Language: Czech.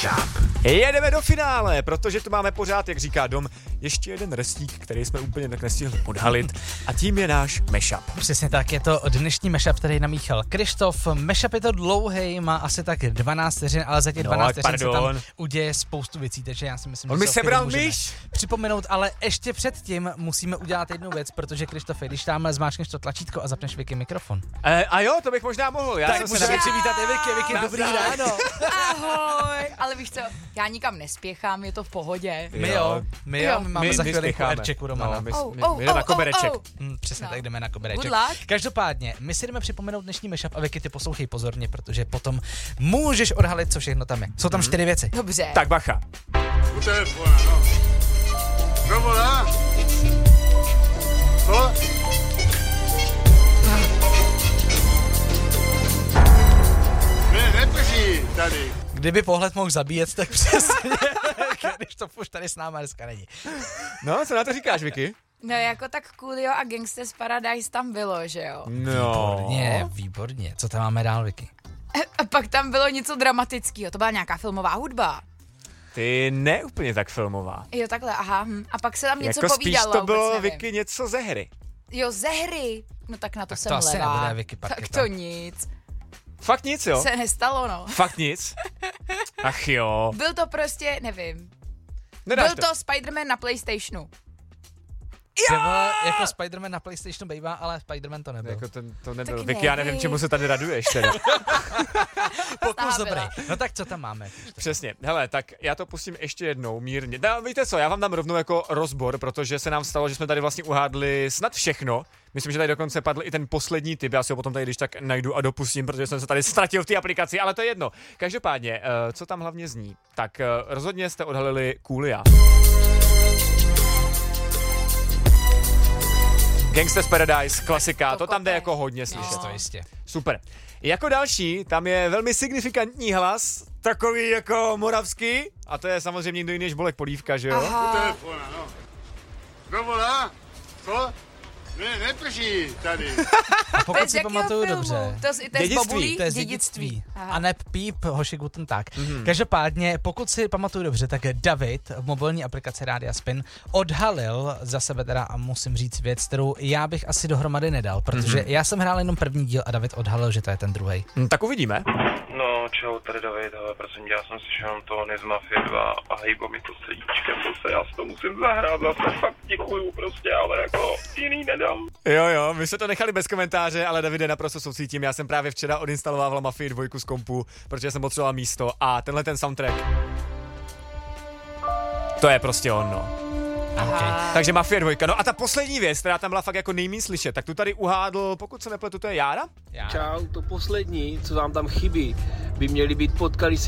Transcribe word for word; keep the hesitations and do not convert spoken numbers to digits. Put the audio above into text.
Jedeme do finále, protože tu máme pořád, jak říká Dom, ještě jeden restík, který jsme úplně tak nestihli odhalit a tím je náš mashup. Přesně tak, je to dnešní mashup, který namíchal Krištof. Mashup je to dlouhý, má asi tak dvanáct vteřin, ale za těch dvanáct no, vteřin se tam uděje spoustu věcí, takže já si myslím, On že mi sebral myš! Připomenout, ale ještě předtím musíme udělat jednu věc, protože Krištofe, když tam zmáčkneš to tlačítko a zapneš Vicky mikrofon. E, a jo, to bych možná mohl. Já tak jsem můžeme se přivítat i Vicky, Vicky, dobrý ráno. Ahoj, ale víš co, já nikam nespěchám, je to v pohodě. My jo, my jo, my máme my, za my chvíli spěcháme. erček u Romana. No, my, Oh, my, oh, my jdeme oh, na kobereček. oh, oh. Hmm, přesně No. tak jdeme na kobereček. Good luck. Každopádně, my si jdeme připomenout dnešní mashup a Vicky, ty poslouchej pozorně, protože potom můžeš odhalit, co všechno tam je. Jsou tam čtyři věci. Dobře. Tak bacha. U telefona, no. No volá? Co? Ne, neprží tady. Kdyby pohled mohl zabíjet, tak přesně, když to už tady s náma dneska není. No, co na to říkáš, Vicky? No jako tak Coolio a Gangsters Paradise tam bylo, že jo? No. Výborně, výborně. Co tam máme dál, Vicky? A pak tam bylo něco dramatického, to byla nějaká filmová hudba. Ty ne úplně tak filmová. Jo, takhle, aha. Hm. A pak se tam něco jako povídalo. spíš to bylo, vůbec nevím. Vicky, něco ze hry. Jo, ze hry. No tak na to Tak jsem to asi levá. nebude Vicky Tak Parketa. to nic. Fakt nic, jo? Se nestalo, no. Fakt nic? Ach jo. Byl to prostě, nevím. Nedáš Byl to Spider-Man na PlayStationu. Třeba jako Spider-Man na PlayStationu bývá, ale Spider-Man to nebyl. Jako ten, to nebyl. Tak Vicky, já nevím, nevím. čemu se tady raduješ teda. Pokus Snaha dobrý. byla. No tak co tam máme? Přesně. Hele, tak já to pustím ještě jednou mírně. No, víte co, já vám dám rovnou jako rozbor, protože se nám stalo, že jsme tady vlastně uhádli snad všechno. Myslím, že tady dokonce padl i ten poslední tip, já si ho potom tady když tak najdu a dopustím, protože jsem se tady ztratil v té aplikaci, ale to je jedno. Každopádně, uh, co tam hlavně zní? Tak uh, rozhodně jste odhalili Coolia. Gangsters Paradise, klasika, to, To tam jde kope. jako hodně slyšet. No. To jistě. Super. Jako další, tam je velmi signifikantní hlas, takový jako moravský, a to je samozřejmě někdo jiný než Bolek Polívka, že jo? U Aha. telefona, no. No volá? Co? Ne, neprží tady. A To pokud je z si jakého pamatuju filmu? dobře. To, je- to je z Dědictví, Bobulí? To je z dědictví. Aha. A ne Píp, hoši guten tak. Mhm. Mm-hmm. Každopádně, pokud si pamatuju dobře, tak David v mobilní aplikaci Rádia Spin odhalil za sebe teda, a musím říct věc, kterou já bych asi dohromady nedal, protože mm-hmm. já jsem hrál jenom první díl a David odhalil, že to je ten druhý. Hm, tak uvidíme. No, čau, tady David, ale prosím tě, já jsem slyšel jenom Tony z Mafie dva a hejbo mi to srdíčkem, zase já si to musím zahrát, zase fakt děkuju prostě, ale jako jiný nedám. Jo, jo, my jsme to nechali bez komentáře, ale Davide, naprosto soucítím. Já jsem právě včera odinstaloval Mafii dva z kompu, protože jsem potřeboval místo a tenhle ten soundtrack, to je prostě ono. Aha. Takže Mafia dva. No a ta poslední věc, která tam byla fakt jako nejméně slyšet, tak tu tady uhádl, pokud se nepletu, to je Jára? Já. Čau, to poslední, co vám tam chybí, by měly být potkali